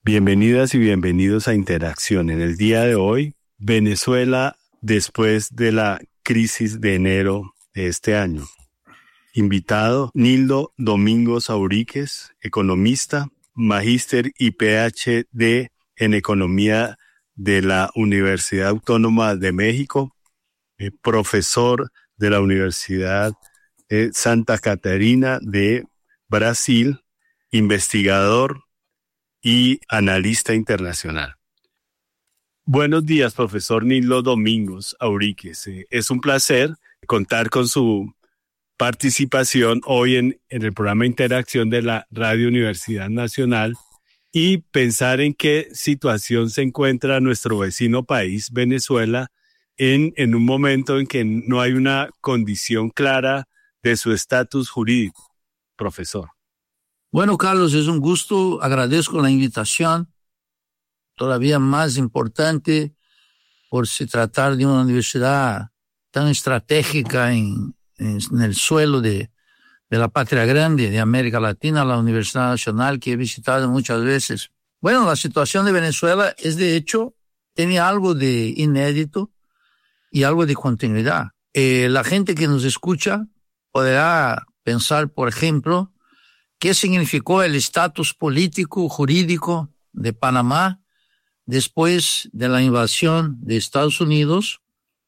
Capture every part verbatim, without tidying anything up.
Bienvenidas y bienvenidos a Interacción. En el día de hoy, Venezuela después de la crisis de enero de este año. Invitado, Nildo Domingos Auríquez, economista, magíster y P H D en Economía de la Universidad Autónoma de México, eh, profesor de la Universidad de Santa Catarina de Brasil, investigador y analista internacional. Buenos días, profesor Nildo Domingos Auríquez. Eh, es un placer contar con su participación hoy en, en el programa Interacción de la Radio Universidad Nacional y pensar en qué situación se encuentra nuestro vecino país, Venezuela, en, en un momento en que no hay una condición clara de su estatus jurídico. Profesor. Bueno, Carlos, es un gusto, agradezco la invitación, todavía más importante por se tratar de una universidad tan estratégica en, en, en el suelo de, de la patria grande de América Latina, la Universidad Nacional, que he visitado muchas veces. Bueno, la situación de Venezuela es, de hecho, tiene algo de inédito y algo de continuidad. Eh, la gente que nos escucha podrá pensar, por ejemplo, ¿qué significó el estatus político, jurídico de Panamá después de la invasión de Estados Unidos,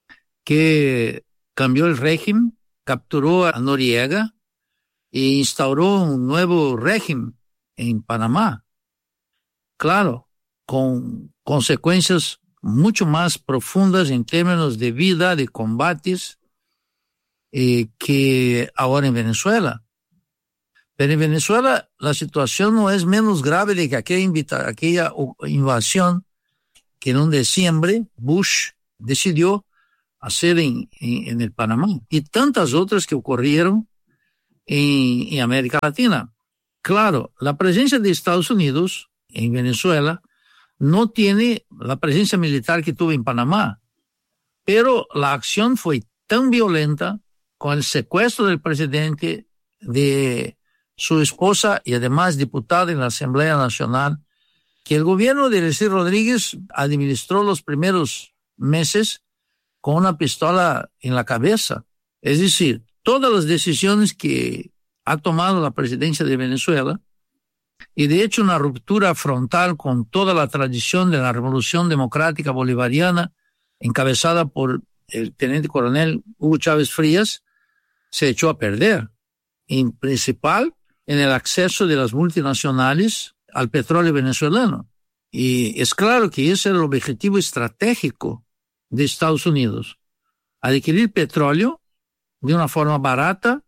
que cambió el régimen, capturó a Noriega e instauró un nuevo régimen en Panamá? Claro, con consecuencias mucho más profundas en términos de vida, de combates, eh, que ahora en Venezuela. Pero en Venezuela la situación no es menos grave de que aquella, invita, aquella invasión que en un diciembre Bush decidió hacer en, en, en el Panamá y tantas otras que ocurrieron en, en América Latina. Claro, la presencia de Estados Unidos en Venezuela no tiene la presencia militar que tuvo en Panamá, pero la acción fue tan violenta con el secuestro del presidente, de su esposa y además diputada en la Asamblea Nacional, que el gobierno de Delcy Rodríguez administró los primeros meses con una pistola en la cabeza. Es decir, todas las decisiones que ha tomado la presidencia de Venezuela, y de hecho una ruptura frontal con toda la tradición de la Revolución Democrática Bolivariana, encabezada por el teniente coronel Hugo Chávez Frías, se echó a perder. En principal, en el acceso de las multinacionales al petróleo venezolano. Y es claro que ese era el objetivo estratégico de Estados Unidos: adquirir petróleo de una forma barata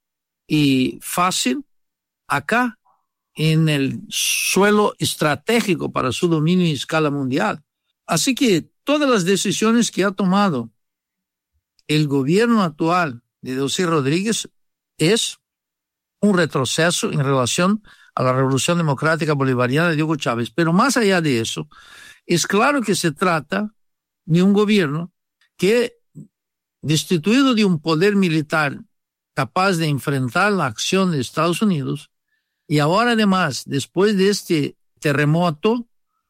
y fácil acá, en el suelo estratégico para su dominio en escala mundial. Así que todas las decisiones que ha tomado el gobierno actual de Delcy Rodríguez es un retroceso en relación a la Revolución Democrática Bolivariana de Hugo Chávez. Pero más allá de eso, es claro que se trata de un gobierno que, destituido de un poder militar capaz de enfrentar la acción de Estados Unidos, y ahora además, después de este terremoto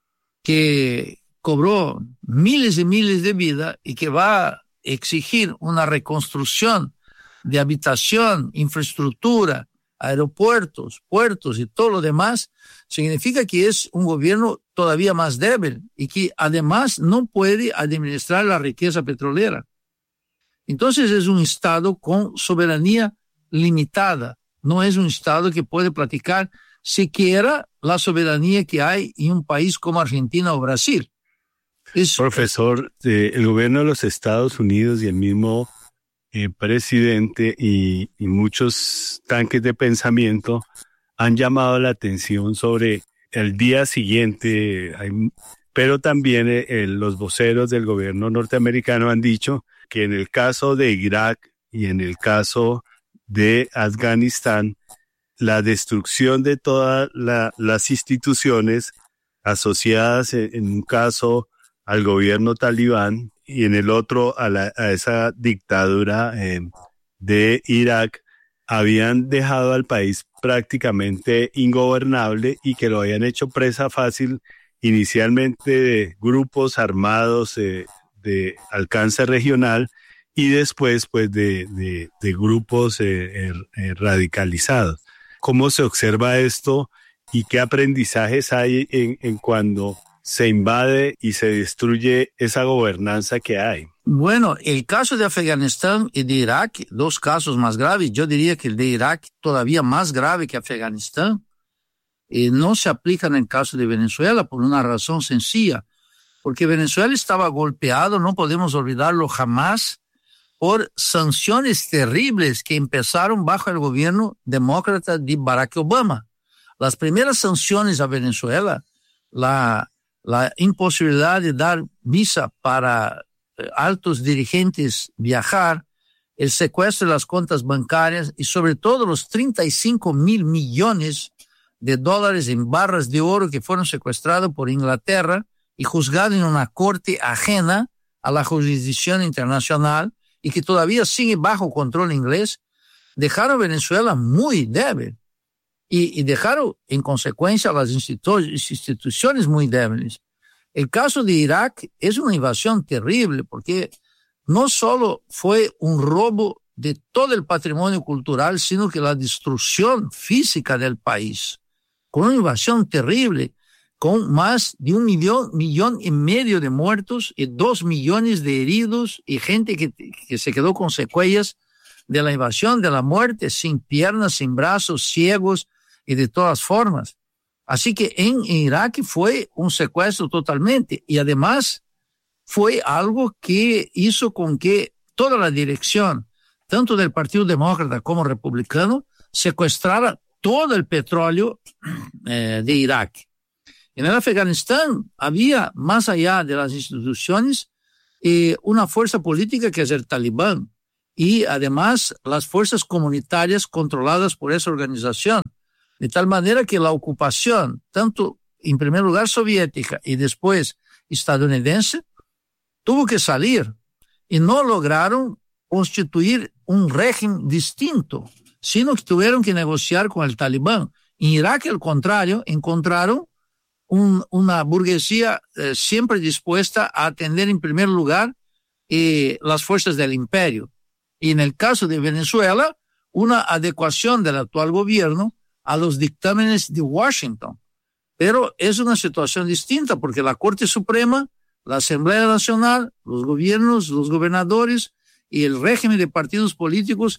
que cobró miles y miles de vidas y que va a exigir una reconstrucción de habitación, infraestructura, aeropuertos, puertos y todo lo demás, significa que es un gobierno todavía más débil y que además no puede administrar la riqueza petrolera. Entonces es un Estado con soberanía limitada, no es un Estado que puede practicar siquiera la soberanía que hay en un país como Argentina o Brasil. Es, Profesor, eh, el gobierno de los Estados Unidos y el mismo Eh, presidente y, y muchos tanques de pensamiento han llamado la atención sobre el día siguiente, hay, pero también eh, los voceros del gobierno norteamericano han dicho que en el caso de Irak y en el caso de Afganistán, la destrucción de todas la, las instituciones asociadas en, en un caso al gobierno talibán y en el otro a, la, a esa dictadura eh, de Irak, habían dejado al país prácticamente ingobernable y que lo habían hecho presa fácil inicialmente de grupos armados eh, de alcance regional y después pues de, de, de grupos eh, eh, radicalizados. ¿Cómo se observa esto y qué aprendizajes hay en, en cuando se invade y se destruye esa gobernanza que hay? Bueno, el caso de Afganistán y de Irak, dos casos más graves, yo diría que el de Irak todavía más grave que Afganistán, eh, no se aplica en el caso de Venezuela por una razón sencilla, porque Venezuela estaba golpeado, no podemos olvidarlo jamás, por sanciones terribles que empezaron bajo el gobierno demócrata de Barack Obama. Las primeras sanciones a Venezuela, la, la imposibilidad de dar visa para eh, altos dirigentes viajar, el secuestro de las cuentas bancarias y sobre todo los treinta y cinco mil millones de dólares en barras de oro que fueron secuestrados por Inglaterra y juzgados en una corte ajena a la jurisdicción internacional y que todavía sigue bajo control inglés, dejaron a Venezuela muy débil y, y dejaron en consecuencia las institu- instituciones muy débiles. El caso de Irak es una invasión terrible porque no solo fue un robo de todo el patrimonio cultural, sino que la destrucción física del país, con una invasión terrible, con más de un millón, millón y medio de muertos y dos millones de heridos y gente que, que se quedó con secuelas de la invasión, de la muerte, sin piernas, sin brazos, ciegos y de todas formas. Así que en Irak fue un secuestro totalmente y además fue algo que hizo con que toda la dirección, tanto del Partido Demócrata como Republicano, secuestrara todo el petróleo eh, de Irak. En el Afganistán había, más allá de las instituciones, eh, una fuerza política que es el Talibán y además las fuerzas comunitarias controladas por esa organización. De tal manera que la ocupación, tanto en primer lugar soviética y después estadounidense, tuvo que salir y no lograron constituir un régimen distinto, sino que tuvieron que negociar con el Talibán. En Irak, al contrario, encontraron Un, una burguesía eh, siempre dispuesta a atender en primer lugar eh, las fuerzas del imperio. Y en el caso de Venezuela, una adecuación del actual gobierno a los dictámenes de Washington. Pero es una situación distinta porque la Corte Suprema, la Asamblea Nacional, los gobiernos, los gobernadores y el régimen de partidos políticos,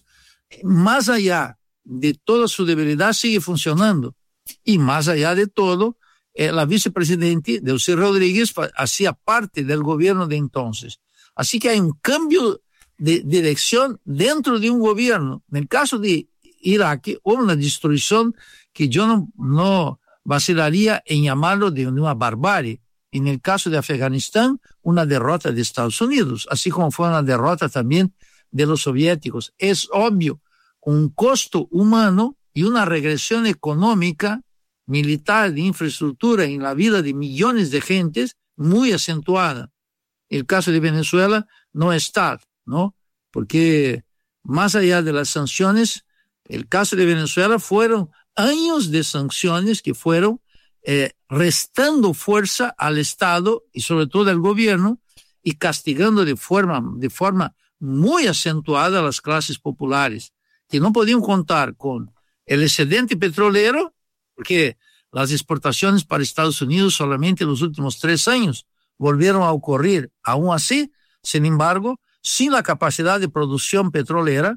más allá de toda su debilidad, sigue funcionando. Y más allá de todo, Eh, la vicepresidente Delcy Rodríguez hacía parte del gobierno de entonces. Así que hay un cambio de dirección dentro de un gobierno. En el caso de Irak, hubo una destrucción que yo no, no vacilaría en llamarlo de una barbarie. En el caso de Afganistán, una derrota de Estados Unidos, así como fue una derrota también de los soviéticos. Es obvio, un costo humano y una regresión económica militar, de infraestructura en la vida de millones de gentes muy acentuada. El caso de Venezuela no está, ¿no? Porque más allá de las sanciones, el caso de Venezuela fueron años de sanciones que fueron eh, restando fuerza al Estado y sobre todo al gobierno y castigando de forma, de forma muy acentuada a las clases populares, que no podían contar con el excedente petrolero, porque las exportaciones para Estados Unidos solamente en los últimos tres años volvieron a ocurrir. Aún así, sin embargo, sin la capacidad de producción petrolera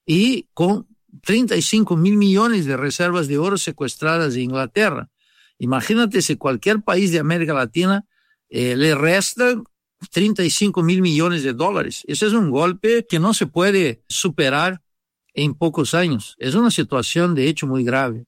y con treinta y cinco mil millones de reservas de oro secuestradas de Inglaterra. Imagínate si cualquier país de América Latina eh, le restan treinta y cinco mil millones de dólares. Ese es un golpe que no se puede superar en pocos años. Es una situación de hecho muy grave.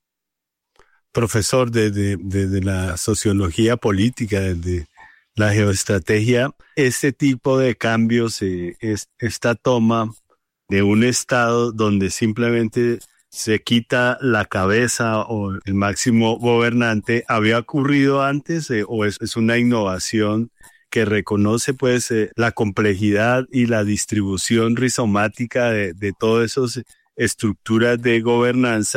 Profesor, desde de, de la sociología política, desde la geoestrategia, este tipo de cambios, eh, es, esta toma de un Estado donde simplemente se quita la cabeza o el máximo gobernante, ¿había ocurrido antes eh, o es, es una innovación que reconoce pues eh, la complejidad y la distribución rizomática de, de todas esas estructuras de gobernanza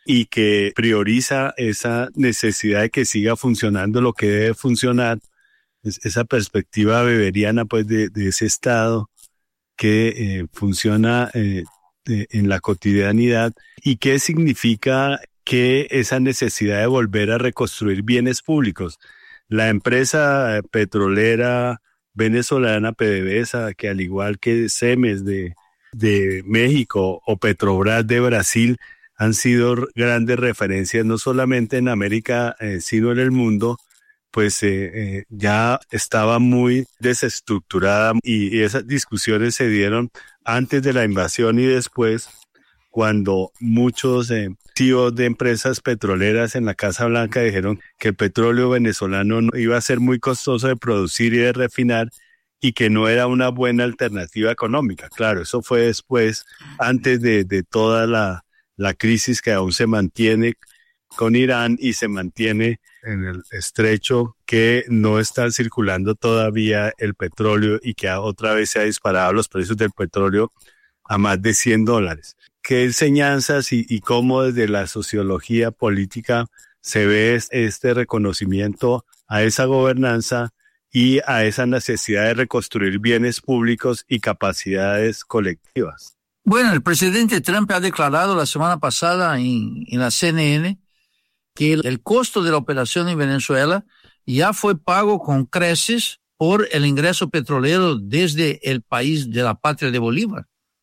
y que prioriza esa necesidad de que siga funcionando lo que debe funcionar, es esa perspectiva weberiana pues de, de ese Estado que eh, funciona eh, de, en la cotidianidad, y qué significa que esa necesidad de volver a reconstruir bienes públicos. La empresa petrolera venezolana PDVSA, que al igual que Cemex de, de México o Petrobras de Brasil, han sido grandes referencias no solamente en América, eh, sino en el mundo, pues eh, eh, ya estaba muy desestructurada, y, y esas discusiones se dieron antes de la invasión y después, cuando muchos eh, C E Os de empresas petroleras en la Casa Blanca dijeron que el petróleo venezolano no iba a ser muy costoso de producir y de refinar y que no era una buena alternativa económica. Claro, eso fue después, antes de, de toda la, la crisis que aún se mantiene con Irán y se mantiene en el estrecho, que no está circulando todavía el petróleo y que otra vez se ha disparado los precios del petróleo a más de cien dólares. ¿Qué enseñanzas y, y cómo desde la sociología política se ve este reconocimiento a esa gobernanza y a esa necesidad de reconstruir bienes públicos y capacidades colectivas? Bueno, el presidente Trump ha declarado la semana pasada en, en la C N N que el, el costo de la operación en Venezuela ya fue pago con creces por el ingreso petrolero desde el país de la patria de Bolívar.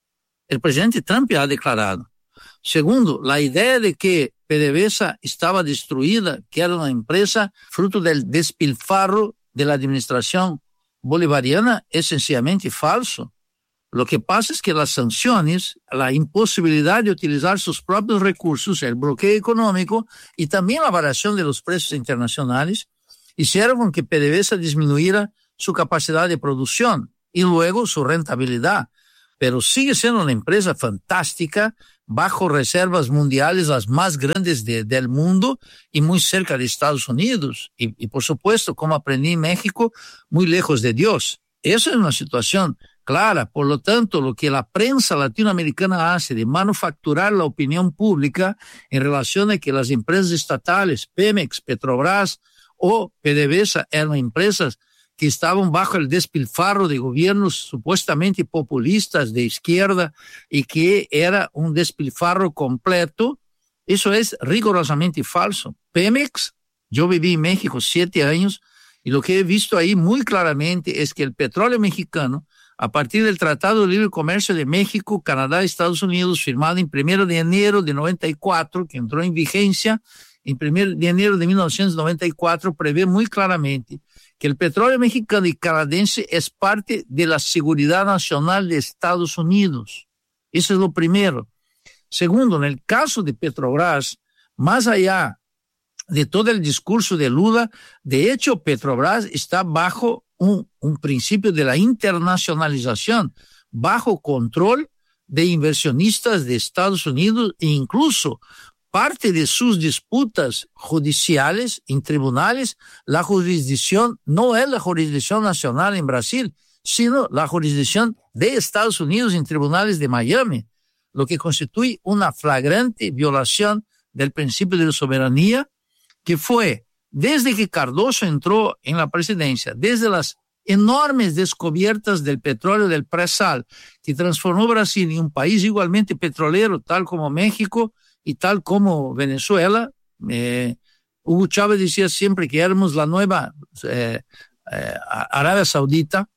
El presidente Trump ya ha declarado. Segundo, la idea de que PDVSA estaba destruida, que era una empresa fruto del despilfarro de la administración bolivariana, es sencillamente falso. Lo que pasa es que las sanciones, la imposibilidad de utilizar sus propios recursos, el bloqueo económico y también la variación de los precios internacionales hicieron con que PDVSA disminuyera su capacidad de producción y luego su rentabilidad. Pero sigue siendo una empresa fantástica, bajo reservas mundiales, las más grandes de, del mundo y muy cerca de Estados Unidos. Y, y por supuesto, como aprendí en México, muy lejos de Dios. Eso es una situación clara. Por lo tanto, lo que la prensa latinoamericana hace de manufacturar la opinión pública en relación a que las empresas estatales, Pemex, Petrobras o PDVSA eran empresas que estaban bajo el despilfarro de gobiernos supuestamente populistas de izquierda y que era un despilfarro completo, eso es rigurosamente falso. Pemex, yo viví en México siete años y lo que he visto ahí muy claramente es que el petróleo mexicano, a partir del Tratado de Libre Comercio de México, Canadá y Estados Unidos, firmado en primero de enero de noventa y cuatro, que entró en vigencia en primero de enero de mil novecientos noventa y cuatro, prevé muy claramente que el petróleo mexicano y canadiense es parte de la seguridad nacional de Estados Unidos. Eso es lo primero. Segundo, en el caso de Petrobras, más allá de todo el discurso de Lula, de hecho Petrobras está bajo un, un principio de la internacionalización, bajo control de inversionistas de Estados Unidos e incluso parte de sus disputas judiciales en tribunales, la jurisdicción no es la jurisdicción nacional en Brasil, sino la jurisdicción de Estados Unidos en tribunales de Miami, lo que constituye una flagrante violación del principio de la soberanía, que fue desde que Cardoso entró en la presidencia, desde las enormes descubiertas del petróleo del pre-sal, que transformó Brasil en un país igualmente petrolero, tal como México, y tal como Venezuela. eh, Hugo Chávez decía siempre que éramos la nueva eh, eh, Arabia Saudita,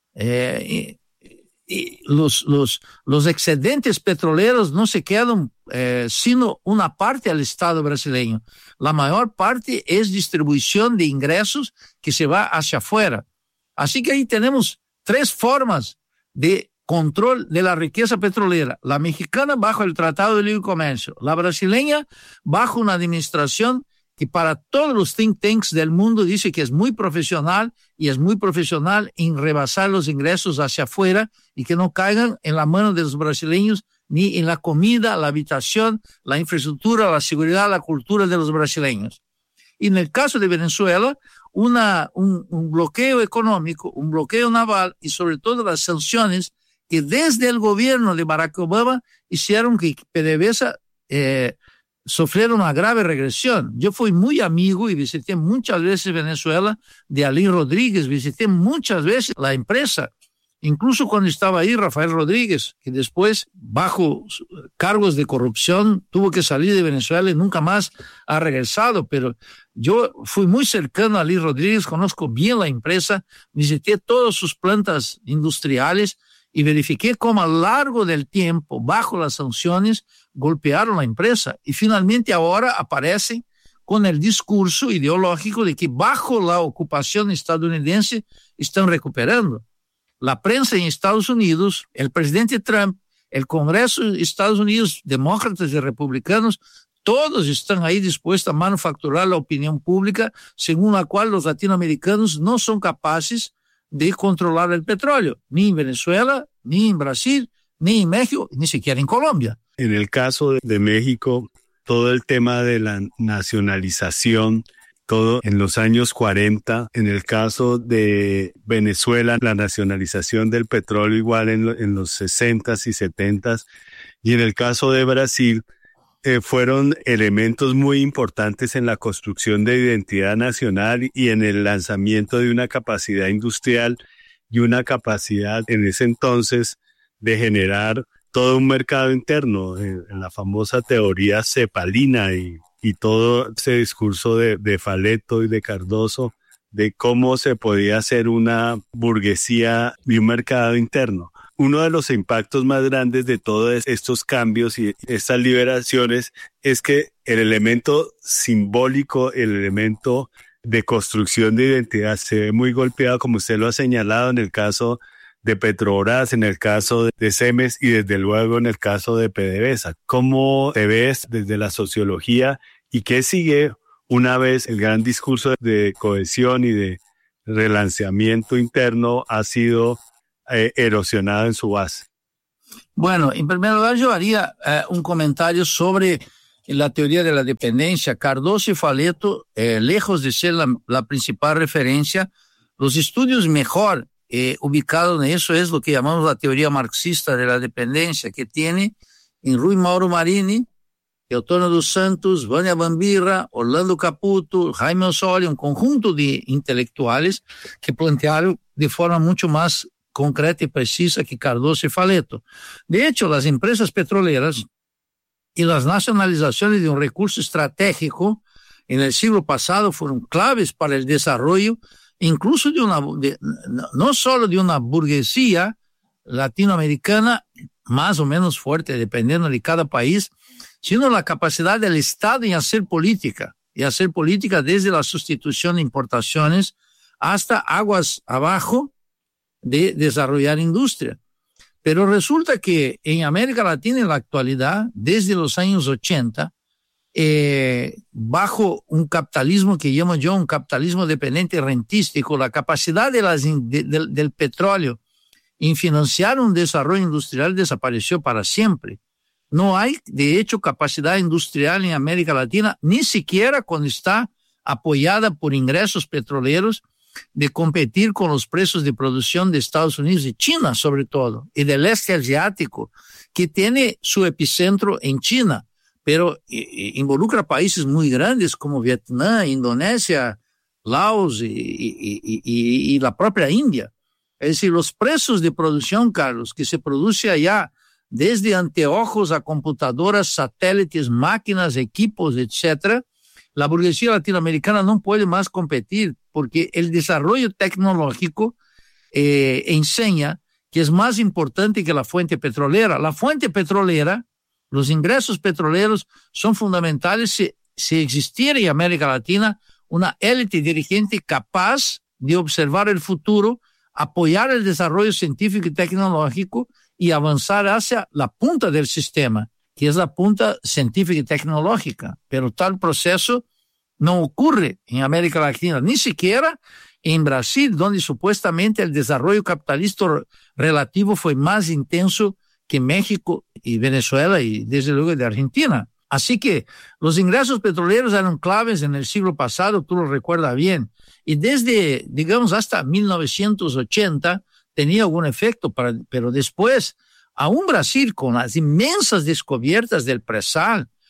eh, y, y los, los, los excedentes petroleros no se quedan eh, sino una parte al Estado brasileño. La mayor parte es distribución de ingresos que se va hacia afuera. Así que ahí tenemos tres formas de control de la riqueza petrolera: la mexicana bajo el Tratado de Libre Comercio, la brasileña bajo una administración que para todos los think tanks del mundo dice que es muy profesional y es muy profesional en rebasar los ingresos hacia afuera y que no caigan en la mano de los brasileños ni en la comida, la habitación, la infraestructura, la seguridad, la cultura de los brasileños. Y en el caso de Venezuela, una, un, un bloqueo económico, un bloqueo naval y sobre todo las sanciones que desde el gobierno de Barack Obama hicieron que PDVSA eh, sufrieron una grave regresión. Yo fui muy amigo y visité muchas veces Venezuela de Ali Rodríguez, visité muchas veces la empresa, incluso cuando estaba ahí Rafael Rodríguez, que después, bajo cargos de corrupción, tuvo que salir de Venezuela y nunca más ha regresado. Pero yo fui muy cercano a Ali Rodríguez, conozco bien la empresa, visité todas sus plantas industriales y verifiqué cómo a lo largo del tiempo, bajo las sanciones, golpearon la empresa. Y finalmente ahora aparece con el discurso ideológico de que bajo la ocupación estadounidense están recuperando. La prensa en Estados Unidos, el presidente Trump, el Congreso de Estados Unidos, demócratas y republicanos, todos están ahí dispuestos a manufacturar la opinión pública según la cual los latinoamericanos no son capaces de controlar el petróleo, ni en Venezuela, ni en Brasil, ni en México, ni siquiera en Colombia. En el caso de México, todo el tema de la nacionalización, todo en los años cuarenta. En el caso de Venezuela, la nacionalización del petróleo igual en, lo, en los sesentas y setentas. Y en el caso de Brasil, eh, fueron elementos muy importantes en la construcción de identidad nacional y en el lanzamiento de una capacidad industrial y una capacidad en ese entonces de generar todo un mercado interno, en, en la famosa teoría cepalina y, y todo ese discurso de, de Faleto y de Cardoso de cómo se podía hacer una burguesía y un mercado interno. Uno de los impactos más grandes de todos estos cambios y estas liberaciones es que el elemento simbólico, el elemento de construcción de identidad se ve muy golpeado, como usted lo ha señalado en el caso de Petrobras, en el caso de Cemex y desde luego en el caso de PDVSA. ¿Cómo te ves desde la sociología y qué sigue una vez el gran discurso de cohesión y de relanceamiento interno ha sido eh, erosionado en su base? Bueno, en primer lugar yo haría eh, un comentario sobre la teoría de la dependencia. Cardoso y Faleto, eh, lejos de ser la, la principal referencia, los estudios mejor Eh, ubicado en eso es lo que llamamos la teoría marxista de la dependencia, que tiene en Rui Mauro Marini, Eutônio dos Santos, Vânia Bambirra, Orlando Caputo, Jaime Osorio, un conjunto de intelectuales que plantearon de forma mucho más concreta y precisa que Cardoso y Faleto. De hecho, las empresas petroleras y las nacionalizaciones de un recurso estratégico en el siglo pasado fueron claves para el desarrollo incluso de una, de, no solo de una burguesía latinoamericana más o menos fuerte, dependiendo de cada país, sino la capacidad del Estado en hacer política, y hacer política desde la sustitución de importaciones hasta aguas abajo de desarrollar industria. Pero resulta que en América Latina en la actualidad, desde los años ochenta, Eh, bajo un capitalismo que llamo yo un capitalismo dependiente rentístico, la capacidad de las, de, de, del petróleo en financiar un desarrollo industrial desapareció para siempre. No hay, de hecho, capacidad industrial en América Latina, ni siquiera cuando está apoyada por ingresos petroleros, de competir con los precios de producción de Estados Unidos y China, sobre todo, y del este asiático, que tiene su epicentro en China, pero involucra países muy grandes como Vietnam, Indonesia, Laos y, y, y, y la propia India. Es decir, los precios de producción, Carlos, que se produce allá, desde anteojos a computadoras, satélites, máquinas, equipos, etcétera, la burguesía latinoamericana no puede más competir porque el desarrollo tecnológico eh, enseña que es más importante que la fuente petrolera. La fuente petrolera, los ingresos petroleros son fundamentales si, si existiera en América Latina una élite dirigente capaz de observar el futuro, apoyar el desarrollo científico y tecnológico y avanzar hacia la punta del sistema, que es la punta científica y tecnológica. Pero tal proceso no ocurre en América Latina, ni siquiera en Brasil, donde supuestamente el desarrollo capitalista relativo fue más intenso que México y Venezuela y desde luego de Argentina. Así que los ingresos petroleros eran claves en el siglo pasado, tú lo recuerdas bien, y desde, digamos, hasta mil novecientos ochenta tenía algún efecto, para, pero después, aún Brasil, con las inmensas descubiertas del presal,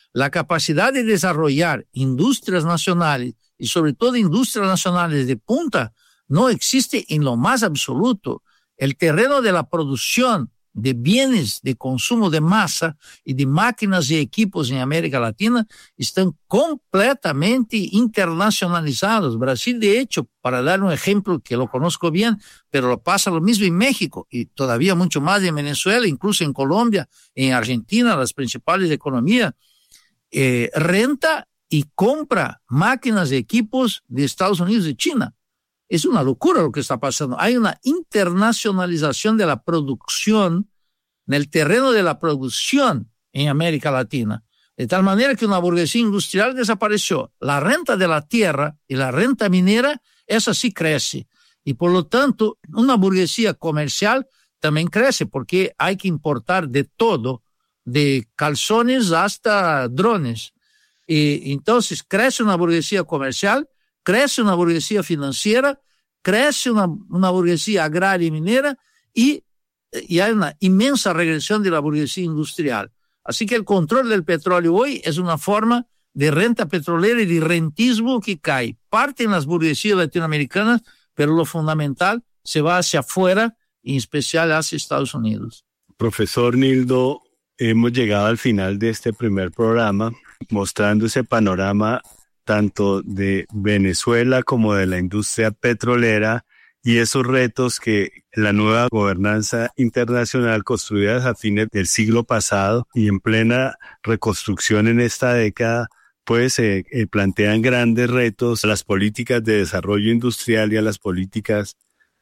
la capacidad de desarrollar industrias nacionales y sobre todo industrias nacionales de punta no existe en lo más absoluto. El terreno de la producción de bienes de consumo de masa y de máquinas y equipos en América Latina están completamente internacionalizados. Brasil, de hecho, para dar un ejemplo que lo conozco bien, pero lo pasa lo mismo en México y todavía mucho más en Venezuela, incluso en Colombia, en Argentina, las principales economías, eh, renta y compra máquinas y equipos de Estados Unidos y China. Es una locura lo que está pasando. Hay una internacionalización de la producción, en el terreno de la producción en América Latina, de tal manera que una burguesía industrial desapareció. La renta de la tierra y la renta minera, esa sí crece. Y por lo tanto, una burguesía comercial también crece porque hay que importar de todo, de calzones hasta drones. Y entonces crece una burguesía comercial, crece una burguesía financiera, crece una, una burguesía agraria y minera y, y hay una inmensa regresión de la burguesía industrial. Así que el control del petróleo hoy es una forma de renta petrolera y de rentismo que cae. Parte en las burguesías latinoamericanas, pero lo fundamental se va hacia afuera, en especial hacia Estados Unidos. Profesor Nildo, hemos llegado al final de este primer programa mostrando ese panorama tanto de Venezuela como de la industria petrolera y esos retos que la nueva gobernanza internacional construida a fines del siglo pasado y en plena reconstrucción en esta década, pues eh, eh, plantean grandes retos a las políticas de desarrollo industrial y a las políticas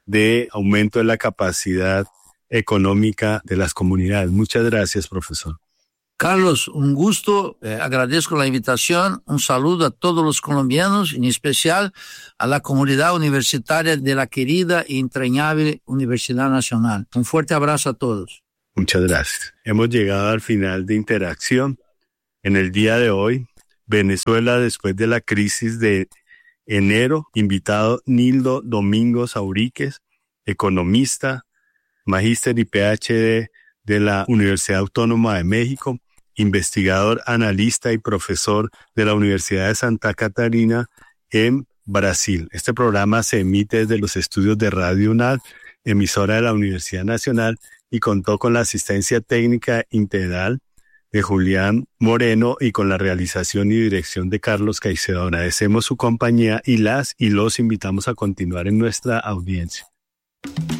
de aumento de la capacidad económica de las comunidades. Muchas gracias, profesor. Carlos, un gusto, eh, agradezco la invitación, un saludo a todos los colombianos, en especial a la comunidad universitaria de la querida e entrañable Universidad Nacional. Un fuerte abrazo a todos. Muchas gracias. Hemos llegado al final de Interacción. En el día de hoy, Venezuela después de la crisis de enero, invitado Nildo Domingos Auríquez, economista, magíster y P H D de la Universidad Autónoma de México, investigador, analista y profesor de la Universidad de Santa Catarina en Brasil. Este programa se emite desde los estudios de Radio UNAD, emisora de la Universidad Nacional, y contó con la asistencia técnica integral de Julián Moreno y con la realización y dirección de Carlos Caicedo. Agradecemos su compañía y las y los invitamos a continuar en nuestra audiencia.